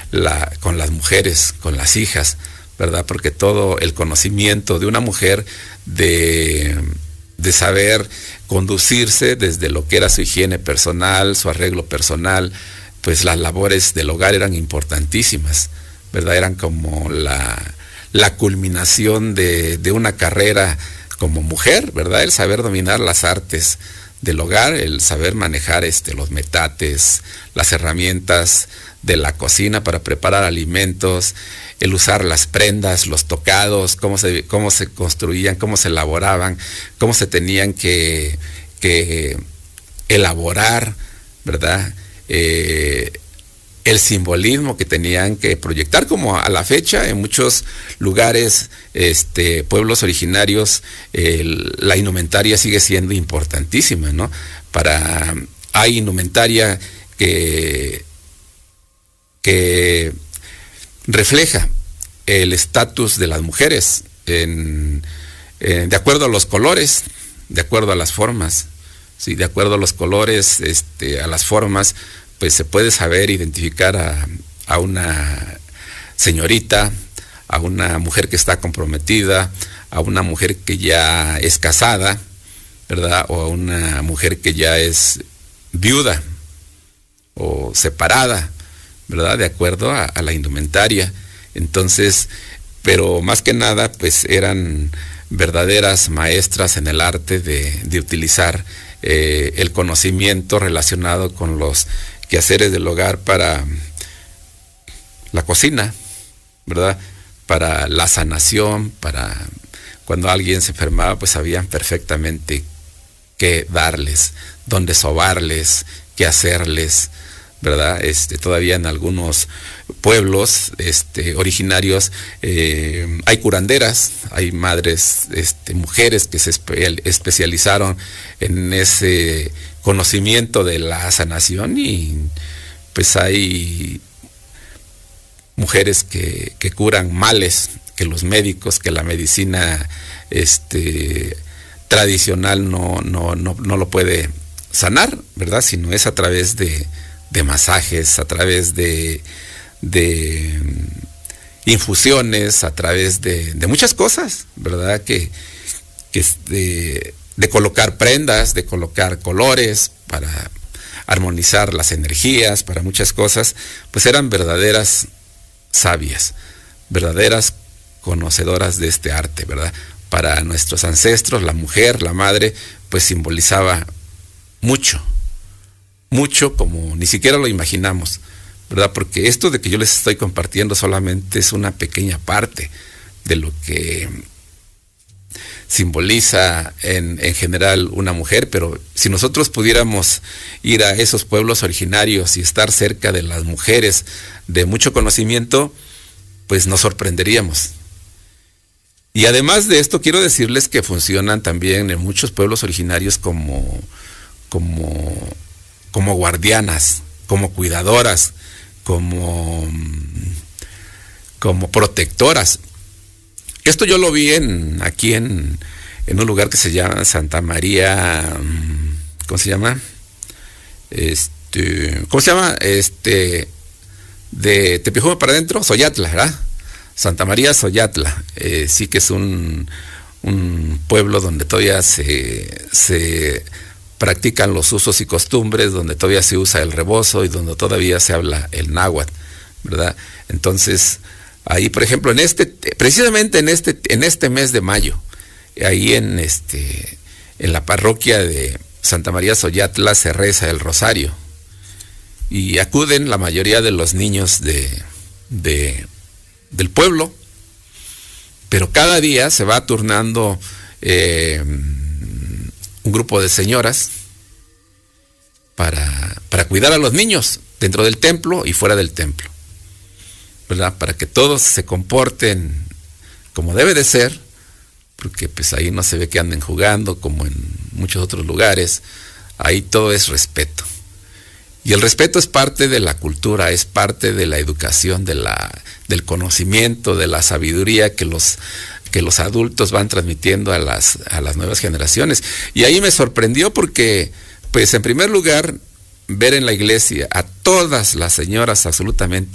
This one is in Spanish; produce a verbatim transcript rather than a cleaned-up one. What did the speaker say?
la, con las mujeres, con las hijas, ¿verdad? Porque todo el conocimiento de una mujer de, de saber conducirse desde lo que era su higiene personal, su arreglo personal, pues las labores del hogar eran importantísimas, ¿verdad? Eran como la, la culminación de, de una carrera como mujer, ¿verdad? El saber dominar las artes del hogar, el saber manejar este, los metates, las herramientas de la cocina para preparar alimentos, el usar las prendas, los tocados, cómo se, cómo se construían, cómo se elaboraban, cómo se tenían que, que elaborar, ¿verdad? Eh, el simbolismo que tenían que proyectar, como a la fecha en muchos lugares, este, pueblos originarios, eh, la indumentaria sigue siendo importantísima, ¿no? Para, hay indumentaria que, que refleja el estatus de las mujeres en, en, de acuerdo a los colores, de acuerdo a las formas, ¿sí? De acuerdo a los colores, este, a las formas, pues se puede saber identificar a, a una señorita, a una mujer que está comprometida, a una mujer que ya es casada, ¿verdad? O a una mujer que ya es viuda o separada, ¿verdad? De acuerdo a, a la indumentaria. Entonces, pero más que nada, pues eran verdaderas maestras en el arte de, de utilizar eh, el conocimiento relacionado con los quehaceres del hogar para la cocina, ¿verdad? Para la sanación, para cuando alguien se enfermaba, pues sabían perfectamente qué darles, dónde sobarles, qué hacerles, ¿verdad? Este, todavía en algunos pueblos este, originarios eh, hay curanderas, hay madres, este, mujeres que se espe- especializaron en ese conocimiento de la sanación, y pues hay mujeres que, que curan males que los médicos, que la medicina este, tradicional no, no, no, no lo puede sanar, ¿verdad? Sino es a través de, de masajes, a través de, de infusiones, a través de, de muchas cosas, ¿verdad? Que, que de, de colocar prendas, de colocar colores para armonizar las energías, para muchas cosas, pues eran verdaderas sabias, verdaderas conocedoras de este arte, ¿verdad? Para nuestros ancestros, la mujer, la madre, pues simbolizaba mucho, mucho, como ni siquiera lo imaginamos, ¿verdad? Porque esto de que yo les estoy compartiendo solamente es una pequeña parte de lo que simboliza en, en general una mujer, pero si nosotros pudiéramos ir a esos pueblos originarios y estar cerca de las mujeres de mucho conocimiento, pues nos sorprenderíamos. Y además de esto, quiero decirles que funcionan también en muchos pueblos originarios como, como, como guardianas, como cuidadoras, como, como protectoras. Esto yo lo vi en, aquí en, en un lugar que se llama Santa María, ¿cómo se llama? Este, ¿cómo se llama? Este, de Tepejuma para adentro, Xoyatla, ¿verdad? Santa María Xoyatla, eh, sí que es un, un pueblo donde todavía se, se practican los usos y costumbres, donde todavía se usa el rebozo y donde todavía se habla el náhuatl, ¿verdad? Entonces, ahí, por ejemplo, en este, precisamente en este, en este mes de mayo, ahí en este, en la parroquia de Santa María Xoyatla se reza el rosario y acuden la mayoría de los niños de, de del pueblo, pero cada día se va turnando eh, un grupo de señoras para, para cuidar a los niños dentro del templo y fuera del templo, ¿verdad? Para que todos se comporten como debe de ser, porque pues ahí no se ve que anden jugando como en muchos otros lugares, ahí todo es respeto. Y el respeto es parte de la cultura, es parte de la educación, de la, del conocimiento, de la sabiduría que los, que los adultos van transmitiendo a las, a las nuevas generaciones. Y ahí me sorprendió porque, pues en primer lugar, ver en la iglesia a todas las señoras absolutamente